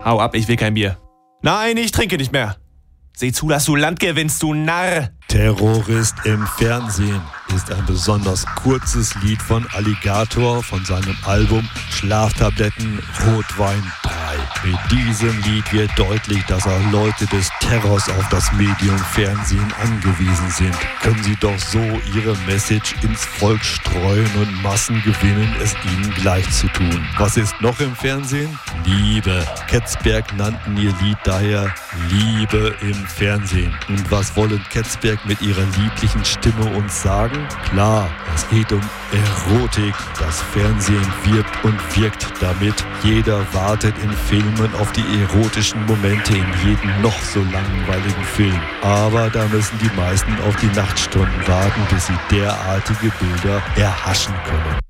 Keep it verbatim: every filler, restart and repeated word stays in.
Hau ab, ich will kein Bier. Nein, ich trinke nicht mehr. Sieh zu, dass du Land gewinnst, du Narr. Terrorist im Fernsehen ist ein besonders kurzes Lied von Alligator von seinem Album Schlaftabletten Rotwein drei. Mit diesem Lied wird deutlich, dass auch Leute des Terrors auf das Medium Fernsehen angewiesen sind. Können sie doch so ihre Message ins Volk streuen und Massen gewinnen, es ihnen gleich zu tun. Was ist noch im Fernsehen? Liebe. Ketzberg nannten ihr Lied daher Liebe im Fernsehen. Und was wollen Ketzberg mit ihrer lieblichen Stimme uns sagen? Klar, es geht um Erotik. Das Fernsehen wirbt und wirkt damit. Jeder wartet in Filmen auf die erotischen Momente in jedem noch so langweiligen Film. Aber da müssen die meisten auf die Nachtstunden warten, bis sie derartige Bilder erhaschen können.